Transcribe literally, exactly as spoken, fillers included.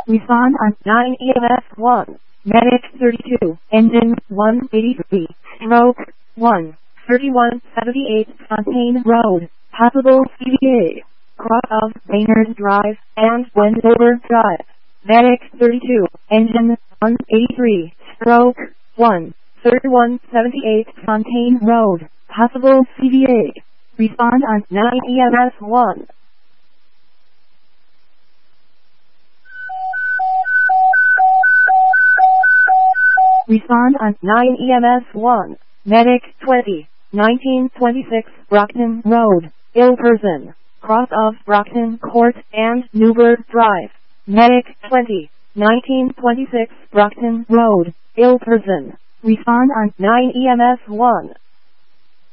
Respond on nine E M S one. Medic thirty-two. Engine one eighty-three. Stroke one. thirty-one seventy-eight Fontaine Road. Possible C V A. Cross of Baynard Drive and Wendover Drive. Medic thirty-two. Engine one eighty-three. Stroke one. thirty-one seventy-eight Fontaine Road. Possible C V A. Respond on nine E M S one. Respond on nine E M S one. Medic twenty. nineteen twenty-six Brockton Road. Ill person. Cross of Brockton Court and Newburgh Drive. Medic twenty. nineteen twenty-six Brockton Road. Ill person. Respond on nine E M S one.